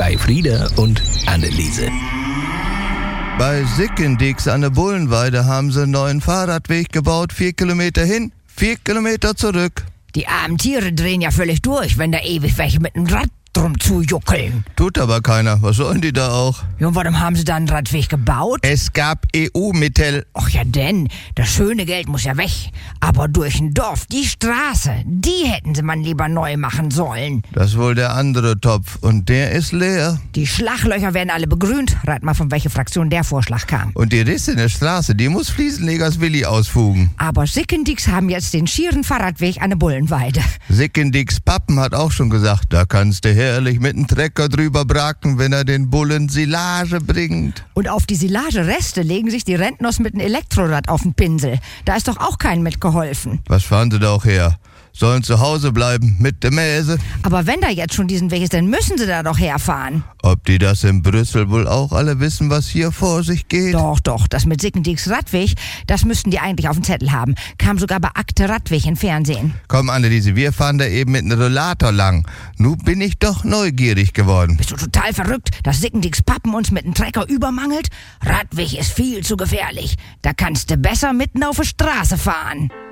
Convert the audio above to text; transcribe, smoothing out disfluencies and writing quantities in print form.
bei Frieda und Anneliese. Bei Sickendix an der Bullenweide haben sie einen neuen Fahrradweg gebaut. 4 Kilometer hin, 4 Kilometer zurück. Die armen Tiere drehen ja völlig durch, wenn da ewig welche mit dem Rad drum zujuckeln. Tut aber keiner. Was sollen die da auch? Ja, und warum haben sie da einen Radweg gebaut? Es gab EU-Mittel. Ach ja denn, das schöne Geld muss ja weg. Aber durch ein Dorf, die Straße, die hätten sie man lieber neu machen sollen. Das ist wohl der andere Topf. Und der ist leer. Die Schlaglöcher werden alle begrünt. Rat mal, von welcher Fraktion der Vorschlag kam. Und die Risse in der Straße, die muss Fliesenlegers Willi ausfugen. Aber Sickendix haben jetzt den schieren Fahrradweg an der Bullenweide. Sickendix Pappen hat auch schon gesagt, da kannst du herrlich mit dem Trecker drüber bracken, wenn er den Bullen Silage bringt. Und auf die Silagereste legen sich die Rentners mit einem Elektrorad auf den Pinsel. Da ist doch auch keinem mitgeholfen. Was fahren sie da auch her? Sollen zu Hause bleiben mit der Mäse? Aber wenn da jetzt schon diesen Weg ist, dann müssen sie da doch herfahren. Ob die das in Brüssel wohl auch alle wissen, was hier vor sich geht? Doch, das mit Sickendix Radweg, das müssten die eigentlich auf dem Zettel haben. Kam sogar bei Akte Radweg im Fernsehen. Komm, Anneliese, wir fahren da eben mit einem Rollator lang. Nun bin ich doch neugierig geworden. Bist du total verrückt, dass Sickendix Pappen uns mit dem Trecker übermangelt? Radweg ist viel zu gefährlich. Da kannst du besser mitten auf der Straße fahren.